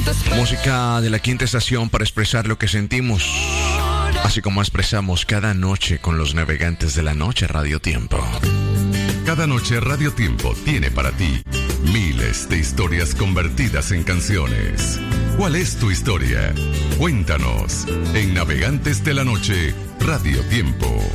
Música de la quinta estación para expresar lo que sentimos, así como expresamos cada noche con los navegantes de la noche Radio Tiempo. Cada noche Radio Tiempo tiene para ti miles de historias convertidas en canciones. ¿Cuál es tu historia? Cuéntanos en Navegantes de la Noche Radio Tiempo.